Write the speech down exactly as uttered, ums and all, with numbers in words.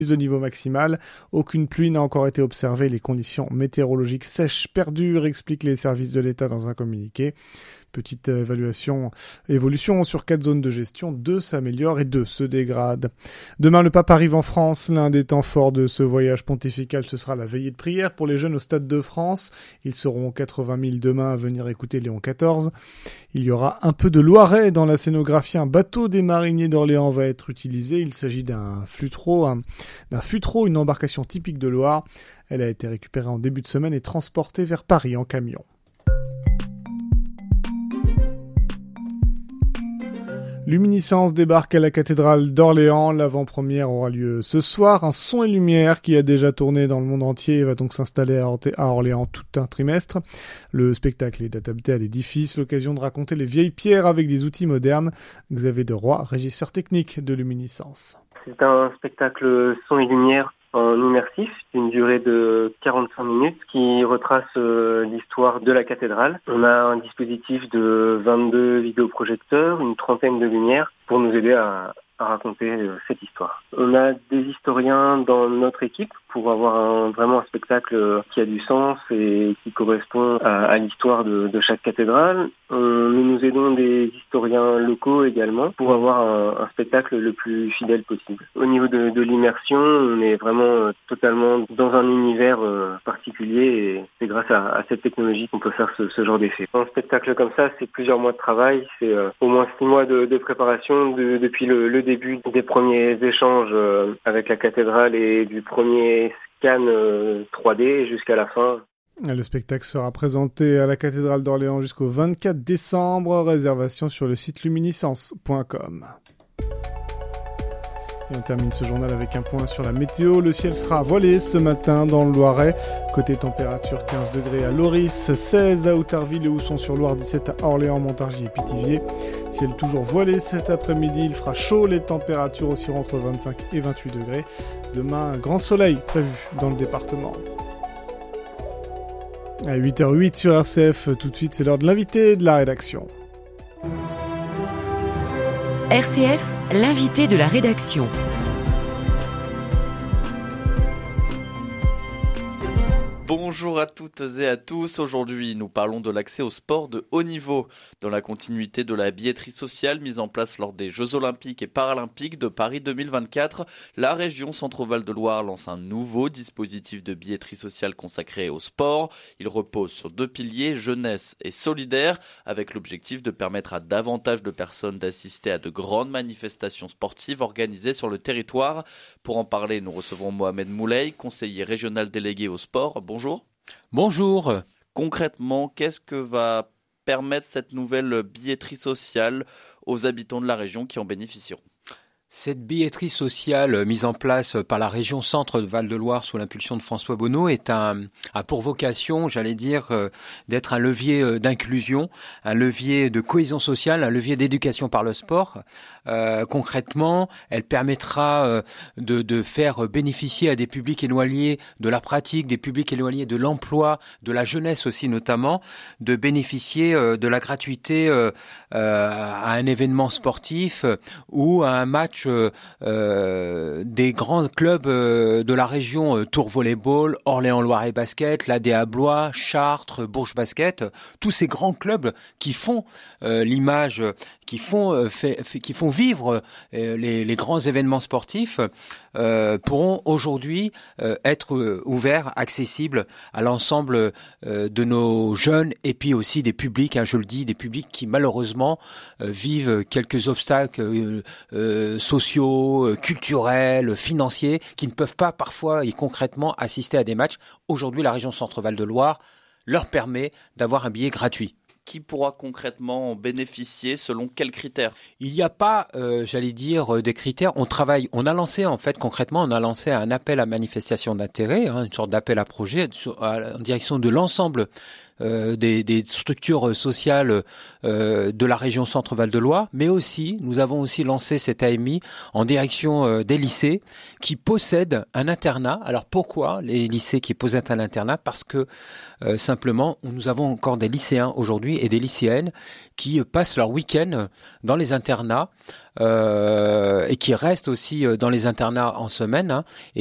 de niveau maximal. Aucune pluie n'a encore été observée. Les conditions météorologiques sèches perdurent, expliquent les services de l'État dans un communiqué. Petite évaluation, évolution sur quatre zones de gestion, deux s'améliorent et deux se dégradent. Demain, le pape arrive en France. L'un des temps forts de ce voyage pontifical, ce sera la veillée de prière pour les jeunes au Stade de France. Ils seront quatre-vingt mille demain à venir écouter Léon quatorze. Il y aura un peu de Loiret dans la scénographie. Un bateau des mariniers d'Orléans va être utilisé. Il s'agit d'un flutreau, un, d'un futreau, une embarcation typique de Loire. Elle a été récupérée en début de semaine et transportée vers Paris en camion. Luminiscence débarque à la cathédrale d'Orléans. L'avant-première aura lieu ce soir. Un son et lumière qui a déjà tourné dans le monde entier va donc s'installer à Orléans tout un trimestre. Le spectacle est adapté à l'édifice, l'occasion de raconter les vieilles pierres avec des outils modernes. Xavier Deroy, régisseur technique de Luminiscence. C'est un spectacle son et lumière en immersif, d'une durée de quarante-cinq minutes, qui retrace euh, l'histoire de la cathédrale. On a un dispositif de vingt-deux vidéoprojecteurs, une trentaine de lumières pour nous aider à, à raconter euh, cette histoire. On a des historiens dans notre équipe pour avoir un, vraiment un spectacle qui a du sens et qui correspond à, à l'histoire de, de chaque cathédrale. On, nous nous aidons des historiens locaux également pour avoir un, un spectacle le plus fidèle possible. Au niveau de, de l'immersion, on est vraiment totalement dans un univers euh, particulier et c'est grâce à, à cette technologie qu'on peut faire ce, ce genre d'effet. Un spectacle comme ça, c'est plusieurs mois de travail, c'est euh, au moins six mois de, de préparation de, depuis le, le début des premiers échanges euh, avec la cathédrale et du premier scan euh, trois D jusqu'à la fin. Le spectacle sera présenté à la cathédrale d'Orléans jusqu'au vingt-quatre décembre. Réservation sur le site luminiscence point com. Et on termine ce journal avec un point sur la météo. Le ciel sera voilé ce matin dans le Loiret. Côté température, quinze degrés à Loris, seize à Outarville et Ousson-sur-Loire, dix-sept à Orléans, Montargis et Pithiviers. Ciel toujours voilé cet après-midi. Il fera chaud. Les températures oscilleront entre vingt-cinq et vingt-huit degrés. Demain, un grand soleil prévu dans le département. À huit heures huit sur R C F, tout de suite, c'est l'heure de l'invité de la rédaction. R C F, l'invité de la rédaction. Bonjour à toutes et à tous. Aujourd'hui, nous parlons de l'accès au sport de haut niveau. Dans la continuité de la billetterie sociale mise en place lors des Jeux Olympiques et Paralympiques de Paris deux mille vingt-quatre, la région Centre-Val de Loire lance un nouveau dispositif de billetterie sociale consacré au sport. Il repose sur deux piliers, jeunesse et solidaire, avec l'objectif de permettre à davantage de personnes d'assister à de grandes manifestations sportives organisées sur le territoire. Pour en parler, nous recevons Mohamed Moulay, conseiller régional délégué au sport. Bonjour. Bonjour. Concrètement, qu'est-ce que va permettre cette nouvelle billetterie sociale aux habitants de la région qui en bénéficieront ? Cette billetterie sociale mise en place par la région Centre de Val-de-Loire sous l'impulsion de François Bonneau est un, a pour vocation, j'allais dire, d'être un levier d'inclusion, un levier de cohésion sociale, un levier d'éducation par le sport. Euh, concrètement, elle permettra euh, de, de faire bénéficier à des publics éloignés de la pratique, des publics éloignés de l'emploi, de la jeunesse aussi notamment, de bénéficier euh, de la gratuité euh, euh, à un événement sportif euh, ou à un match euh, euh, des grands clubs euh, de la région, euh, Tours Volleyball, Orléans Loiret Basket, l'A D A Blois, Chartres, Bourges Basket, tous ces grands clubs qui font euh, l'image, qui font, euh, fait, fait, qui font vivre euh, les, les grands événements sportifs euh, pourront aujourd'hui euh, être euh, ouverts, accessibles à l'ensemble euh, de nos jeunes et puis aussi des publics, hein, je le dis, des publics qui malheureusement euh, vivent quelques obstacles euh, euh, sociaux, euh, culturels, financiers, qui ne peuvent pas parfois et concrètement assister à des matchs. Aujourd'hui, la région Centre-Val de Loire leur permet d'avoir un billet gratuit. Qui pourra concrètement en bénéficier, selon quels critères ? Il n'y a pas, euh, j'allais dire, des critères. On travaille, on a lancé en fait concrètement, on a lancé un appel à manifestation d'intérêt, hein, une sorte d'appel à projet en direction de l'ensemble euh, des, des structures sociales euh, de la région Centre-Val de Loire, mais aussi, nous avons aussi lancé cette A M I en direction euh, des lycées qui possèdent un internat. Alors pourquoi les lycées qui possèdent un internat? Parce que euh, simplement, nous avons encore des lycéens aujourd'hui et des lycéennes qui passent leur week-end dans les internats euh, et qui restent aussi dans les internats en semaine. Hein,